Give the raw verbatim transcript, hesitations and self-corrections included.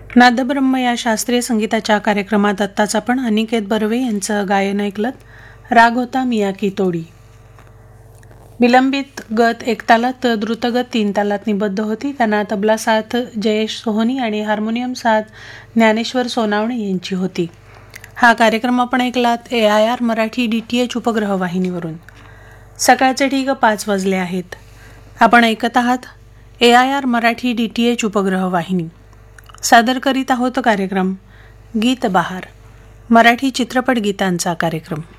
नादब्रह्म या शास्त्रीय संगीताच्या कार्यक्रमात आत्ताच आपण अनिकेत बर्वे यांचं गायन ऐकलं. राग होता मियाकी तोडी. विलंबित गत एक तालात तर द्रुतगत तीन तालात निबद्ध होती. त्यांना तबला साथ जयेश सोहनी आणि हार्मोनियम साथ ज्ञानेश्वर सोनावणे यांची होती. हा कार्यक्रम आपण ऐकलात ए I R Marathi D T H उपग्रह वाहिनीवरून. सकाळचे ठीक पाच वाजले आहेत. आपण ऐकत आहात ए I R Marathi D T H उपग्रह वाहिनी. सादर करीत आहोत कार्यक्रम गीत बहार, मराठी चित्रपट गीतांचा कार्यक्रम.